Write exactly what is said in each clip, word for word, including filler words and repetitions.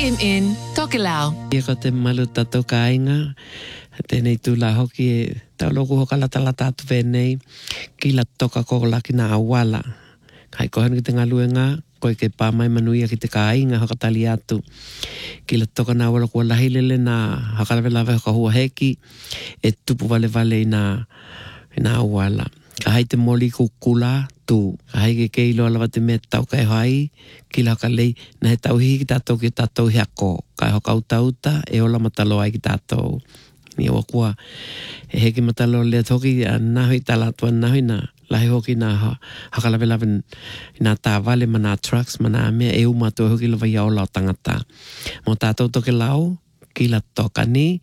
M N Tokelau. Ia ko te malu tatou kāinga, tēnei tūla hoki e tau loku hokala tala tātu whenei, ki la toka koko laki na awala. Kai kohan ki te ngaluenga, koe ke pāmai manuia ki te kāinga hokatali atu. Ki la toka na awala kua lahilele na hakalawelawe hoka hua heki, e tupu vale vale ina, ina awala. Ka hai te moli kukula tu. Ka hai ke keilo alawa te mea tau kai hai, ki la ka lei, na he tau hihi ki tātou ki tātou hiako. Kai hoka uta uta, e ola matalo ai ki tātou. Ni awa kua, e heki matalo lea toki, a nahui tala tua nahui na, lahi hoki na hakalawe lawe na tā vale ma nā trucks, ma nā mea e umatua hoki lawa ia ola o tangata. Mo tātou toke lau, ki la toka ni,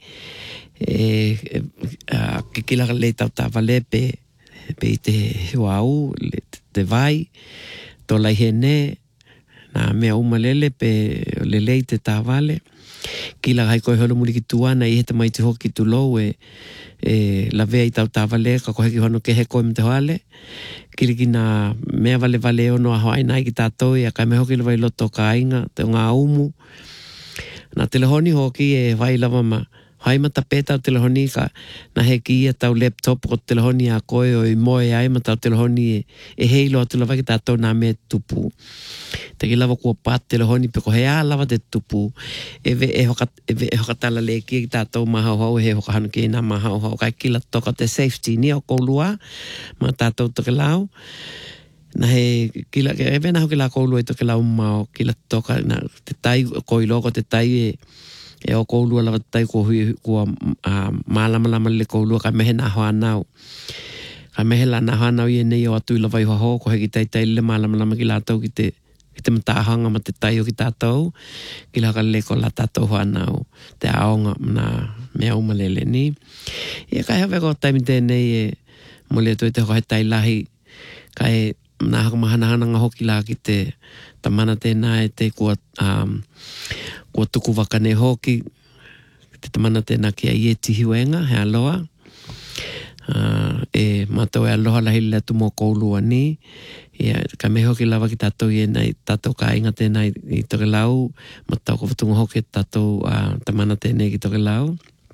e, e, a, ki ki la ka lei tau tā vale pe, pe i te huau, te vai, tō lai hene, nā mea umalele pe lelei te tāwale. Kila hai koe holo muri ki tuana i heta mai te hoki tu lou e, e la vea i tau tāwale, ka kohe ki hono ke he koe me te hoale. Kili ki nā mea vale vale ono a hoai nai ki tātou e a kai me hoki lawa i loto ka inga, te o ngā umu. Nā telehoni hoki e vai lawa ma, hai mata peta o telehoni ka na he ki ia tau laptop o telehoni a koe o i moe ai mata o telehoni e, e heilo atu lawa ki tātou nā mea tupu. Te ki lawa kua pat telehoni pe ko he a lawa te tupu e ve e hoka, e ve e hoka tala le ki tātou mahau hau he hoka hanu ki nā mahau hau kai ki la toka te safety ni o koulua ma tātou toke lau. Na he ki la ke e vena hoki la koulua i toke lau mao ki la toka na te tai koiloko te tai e e o koulua lawa tai ko hui kua uh, malama lama le koulua ka mehe na hoa nau. Ka mehe la na hoa nau i e nei o atu i lawa i hoa ho, ko he ki tai tai le malama lama ki lātou ki te, ki te matahanga ma te tai o ki tātou, ki la ka leko la tātou hoa nau, te aonga na mea umalele ni. Ia ka hewe ko taimi tēnei e mole atu i te hoa he tai lahi, ka e nā haka mahana nga hoki la ki te tamana tēnā e te kua um, kua tuku wakane hoki, te tamana tēnā ki a ieti hiuenga, he aloha. Uh, e mātou e aloha lahi lea tu mō koulua ni. Ia, ka me hoki lawa ki tātou i e nei, tātou ka inga tēnā i, i toke lau, mātou ko watunga hoki tātou uh, tamana tēnei ki toke lau.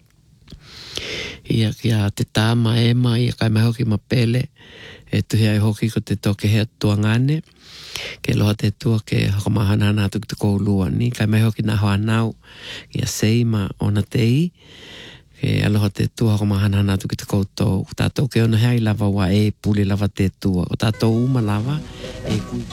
Ia, ki a te tāma e ma, ia ka me hoki ma pele, e tuhi ai hoki ko te toke hea tuangane. Ke loha te tua ke hakamahana nātu ki te koulua ni. Kai mai hoki nā hoa nau ki a seima o na tei. Ke aloha te tua hakamahana nātu ki te koutou. Tātou ke ona hea i lava wa e puli lava te tua. O tātou uma lava e kui.